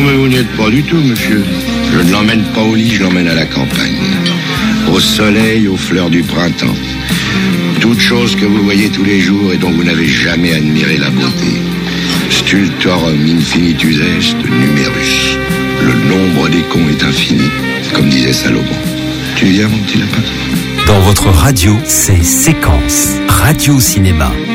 mais vous n'y êtes pas du tout, monsieur. Je ne l'emmène pas au lit, je l'emmène à la campagne. Au soleil, aux fleurs du printemps. Toutes choses que vous voyez tous les jours et dont vous n'avez jamais admiré la beauté. Stultorum infinitus est numerus. Le nombre des cons est infini, comme disait Salomon. Tu viens, mon petit lapin ? Dans votre radio, c'est Séquence, Radio Cinéma.